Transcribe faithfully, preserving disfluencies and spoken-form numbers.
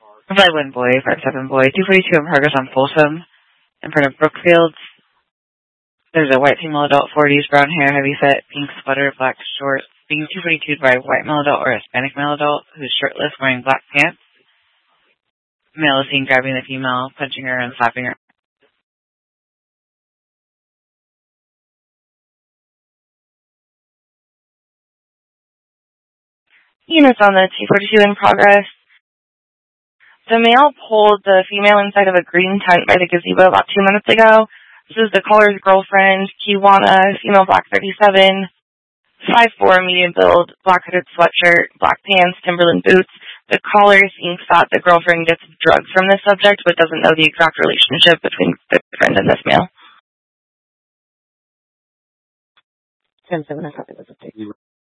Glenwood boy, five seven boy, two forty-two in progress on Folsom, in front of Brookfield. There's a white female adult, forties, brown hair, heavy set, pink sweater, black shorts, being two forty-two by a white male adult or Hispanic male adult who's shirtless, wearing black pants. Male is seen grabbing the female, punching her and slapping her. Units on the two forty-two in progress. The male pulled the female inside of a green tent by the gazebo about two minutes ago. This is the caller's girlfriend, Kiwana, female black thirty-seven, five four, medium build, black hooded sweatshirt, black pants, Timberland boots. The caller thinks that the girlfriend gets drugs from this subject, but doesn't know the exact relationship between the friend and this male. ten seven, I thought it was a